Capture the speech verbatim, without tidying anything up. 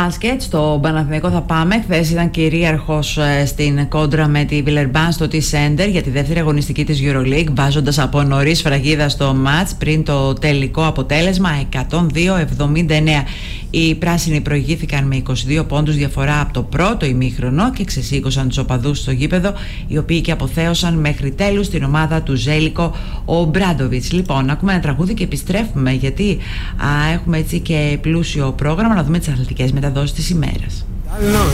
μπάσκετ, στο Παναθηναϊκό θα πάμε. Χθες ήταν κυρίαρχος στην κόντρα με τη Βιλερμπάν στο T-Center για τη δεύτερη αγωνιστική της EuroLeague, βάζοντας από νωρίς φραγίδα στο μάτς πριν το τελικό αποτέλεσμα εκατόν δύο εβδομήντα εννέα. Οι πράσινοι προηγήθηκαν με είκοσι δύο πόντους διαφορά από το πρώτο ημίχρονο και ξεσήκωσαν τους οπαδούς στο γήπεδο, οι οποίοι και αποθέωσαν μέχρι τέλους την ομάδα του Ζέλικο Ομπράντοβιτς. Λοιπόν, ακούμε ένα τραγούδι και επιστρέφουμε, γιατί α, έχουμε έτσι και πλούσιο πρόγραμμα, να δούμε τις αθλητικές μεταδόσεις της ημέρας.